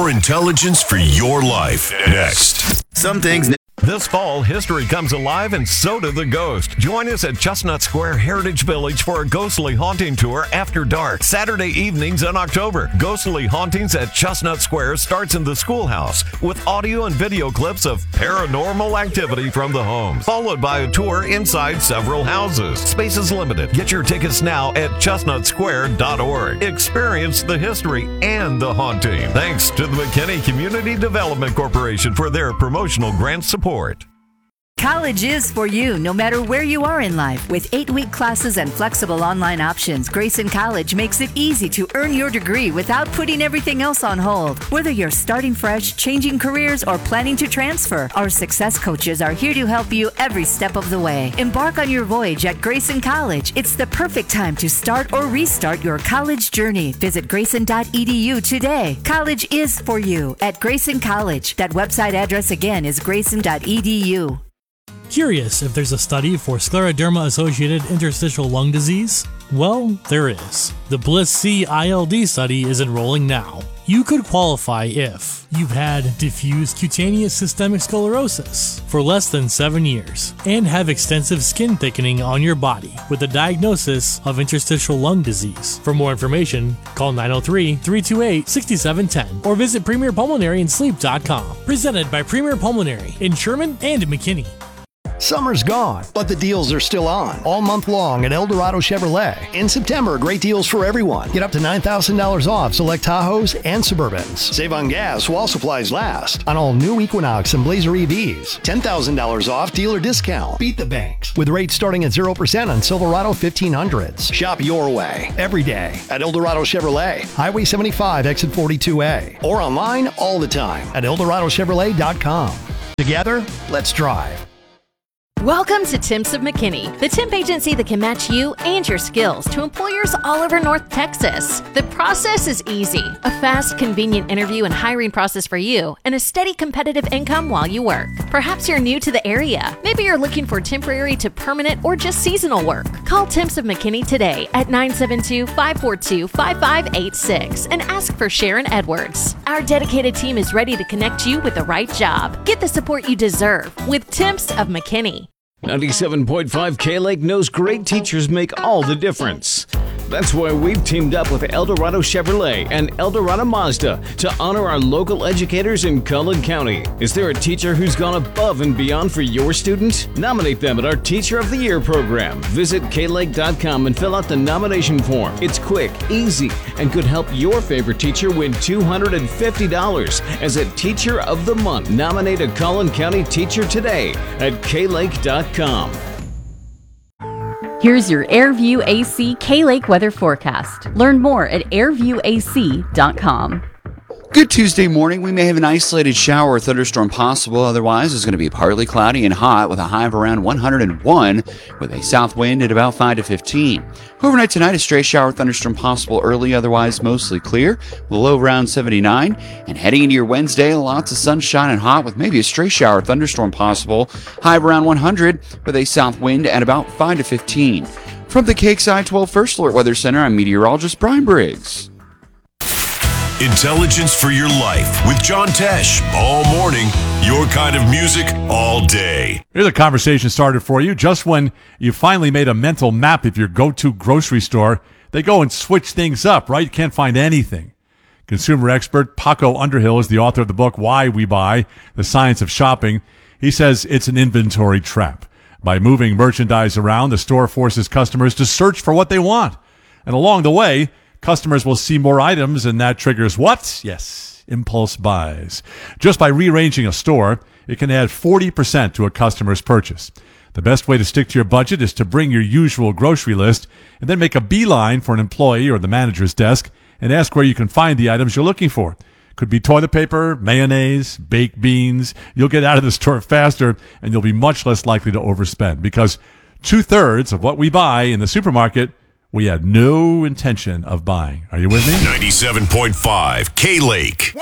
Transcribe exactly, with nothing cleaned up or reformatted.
More intelligence for your life. Next. Some things... This fall, history comes alive, and so do the ghosts. Join us at Chestnut Square Heritage Village for a ghostly haunting tour after dark, Saturday evenings in October. Ghostly Hauntings at Chestnut Square starts in the schoolhouse with audio and video clips of paranormal activity from the homes, followed by a tour inside several houses. Space is limited. Get your tickets now at chestnut square dot org. Experience the history and the haunting. Thanks to the McKinney Community Development Corporation for their promotional grant support. College is for you, no matter where you are in life. With eight-week classes and flexible online options, Grayson College makes it easy to earn your degree without putting everything else on hold. Whether you're starting fresh, changing careers, or planning to transfer, our success coaches are here to help you every step of the way. Embark on your voyage at Grayson College. It's the perfect time to start or restart your college journey. Visit grayson dot e d u today. College is for you at Grayson College. That website address again is grayson dot e d u. Curious if there's a study for scleroderma-associated interstitial lung disease? Well, there is. The BLISS-C I L D study is enrolling now. You could qualify if you've had diffuse cutaneous systemic sclerosis for less than seven years and have extensive skin thickening on your body with a diagnosis of interstitial lung disease. For more information, call nine oh three, three two eight, six seven one zero or visit premier pulmonary and sleep dot com. Presented by Premier Pulmonary in Sherman and McKinney. Summer's gone, but the deals are still on all month long at El Dorado Chevrolet. In September, great deals for everyone. Get up to nine thousand dollars off select Tahoes and Suburbans. Save on gas while supplies last on all new Equinox and Blazer E Vs. ten thousand dollars off dealer discount. Beat the banks with rates starting at zero percent on Silverado fifteen hundreds. Shop your way every day at El Dorado Chevrolet, Highway seventy-five, exit forty-two A, or online all the time at el dorado chevrolet dot com. Together, let's drive. Welcome to Temps of McKinney, the temp agency that can match you and your skills to employers all over North Texas. The process is easy. A fast, convenient interview and hiring process for you, and a steady competitive income while you work. Perhaps you're new to the area. Maybe you're looking for temporary to permanent or just seasonal work. Call Temps of McKinney today at nine seven two, five four two, five five eight six and ask for Sharon Edwards. Our dedicated team is ready to connect you with the right job. Get the support you deserve with Temps of McKinney. ninety-seven point five K-Lake knows great teachers make all the difference. That's why we've teamed up with El Dorado Chevrolet and El Dorado Mazda to honor our local educators in Cullen County. Is there a teacher who's gone above and beyond for your student? Nominate them at our Teacher of the Year program. Visit k lake dot com and fill out the nomination form. It's quick, easy, and could help your favorite teacher win two hundred fifty dollars as a Teacher of the Month. Nominate a Cullen County teacher today at k lake dot com. Here's your AirView A C K-Lake weather forecast. Learn more at air view a c dot com. Good Tuesday morning. We may have an isolated shower or thunderstorm possible. Otherwise, it's going to be partly cloudy and hot with a high of around one hundred one with a south wind at about five to fifteen. Overnight tonight, a stray shower or thunderstorm possible early. Otherwise, mostly clear with a low around seventy-nine. And heading into your Wednesday, lots of sunshine and hot with maybe a stray shower or thunderstorm possible. High of around one hundred with a south wind at about five to fifteen. From the K X I twelve First Alert Weather Center, I'm meteorologist Brian Briggs. Intelligence for your life with John Tesh. All morning, your kind of music all day. Here's a conversation started for you. Just when you finally made a mental map of your go-to grocery store, they go and switch things up, right? You can't find anything. Consumer expert Paco Underhill is the author of the book, Why We Buy, The Science of Shopping. He says it's an inventory trap. By moving merchandise around, the store forces customers to search for what they want. And along the way, customers will see more items, and that triggers what? Yes, impulse buys. Just by rearranging a store, it can add forty percent to a customer's purchase. The best way to stick to your budget is to bring your usual grocery list and then make a beeline for an employee or the manager's desk and ask where you can find the items you're looking for. Could be toilet paper, mayonnaise, baked beans. You'll get out of the store faster, and you'll be much less likely to overspend because two-thirds of what we buy in the supermarket we had no intention of buying. Are you with me? ninety-seven point five K-Lake.